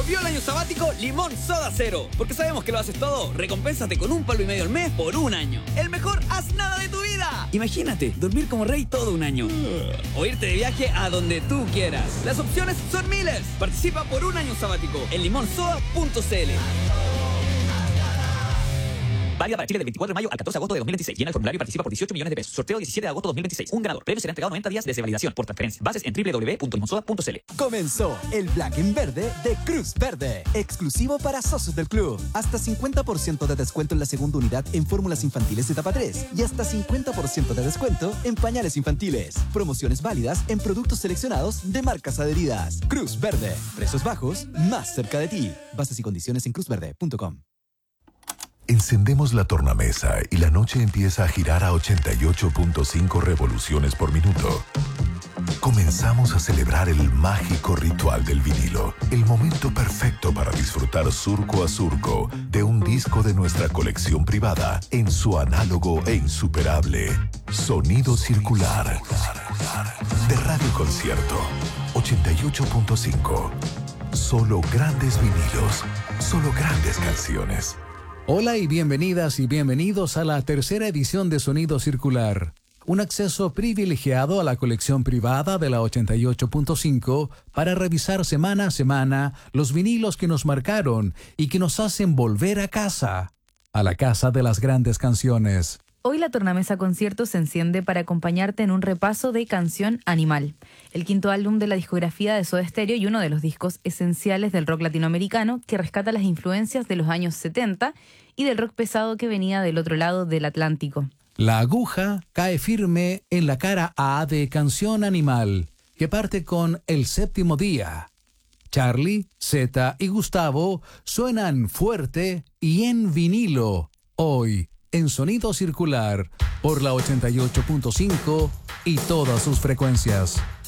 Volvió el año sabático Limón Soda Cero. Porque sabemos que lo haces todo. Recompénsate con $1,5 al mes por un año. El mejor haz nada de tu vida. Imagínate, dormir como rey todo un año. O irte de viaje a donde tú quieras. Las opciones son miles. Participa por un año sabático en limonsoda.cl. Válida para Chile del 24 de mayo al 14 de agosto de 2026. Llena el formulario y participa por 18 millones de pesos. Sorteo 17 de agosto de 2026. Un ganador. Premio será entregado 90 días desde validación por transferencia. Bases en www.limonsoda.cl. Comenzó el Black en Verde de Cruz Verde. Exclusivo para socios del club. Hasta 50% de descuento en la segunda unidad en fórmulas infantiles de etapa 3. Y hasta 50% de descuento en pañales infantiles. Promociones válidas en productos seleccionados de marcas adheridas. Cruz Verde. Precios bajos, más cerca de ti. Bases y condiciones en cruzverde.com. Encendemos la tornamesa y la noche empieza a girar a 88.5 revoluciones por minuto. Comenzamos a celebrar el mágico ritual del vinilo, el momento perfecto para disfrutar surco a surco de un disco de nuestra colección privada en su análogo e insuperable sonido circular. De Radio Concierto 88.5. Solo grandes vinilos, solo grandes canciones. Hola y bienvenidas y bienvenidos a la tercera edición de Sonido Circular. Un acceso privilegiado a la colección privada de la 88.5 para revisar semana a semana los vinilos que nos marcaron y que nos hacen volver a casa, a la casa de las grandes canciones. Hoy la Tornamesa Concierto se enciende para acompañarte en un repaso de Canción Animal, el quinto álbum de la discografía de Soda Stereo y uno de los discos esenciales del rock latinoamericano que rescata las influencias de los años 70 y del rock pesado que venía del otro lado del Atlántico. La aguja cae firme en la cara A de Canción Animal, que parte con El Séptimo Día. Charlie, Zeta y Gustavo suenan fuerte y en vinilo, hoy en Sonido Circular, por la 88.5 y todas sus frecuencias.